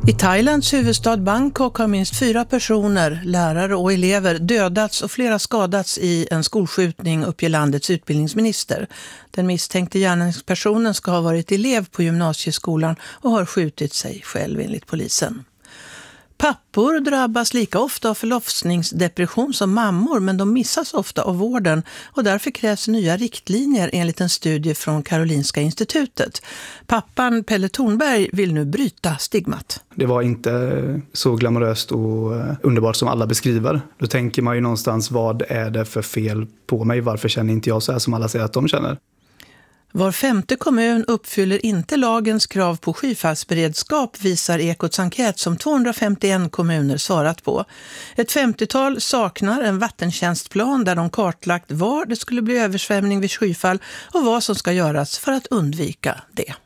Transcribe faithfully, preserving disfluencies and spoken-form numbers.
I Thailands huvudstad Bangkok har minst fyra personer, lärare och elever, dödats och flera skadats i en skolskjutning, uppger landets utbildningsminister. Den misstänkte gärningspersonen ska ha varit elev på gymnasieskolan och har skjutit sig själv enligt polisen. Pappor drabbas lika ofta av förlossningsdepression som mammor, men de missas ofta av vården och därför krävs nya riktlinjer enligt en studie från Karolinska institutet. Pappan Pelle Thornberg vill nu bryta stigmat. Det var inte så glamoröst och underbart som alla beskriver. Då tänker man ju någonstans, vad är det för fel på mig? Varför känner inte jag så här som alla säger att de känner? Var femte kommun uppfyller inte lagens krav på skyfallsberedskap, visar Ekots enkät som tvåhundrafemtioen kommuner svarat på. Ett femtiotal saknar en vattentjänstplan där de kartlagt var det skulle bli översvämning vid skyfall och vad som ska göras för att undvika det.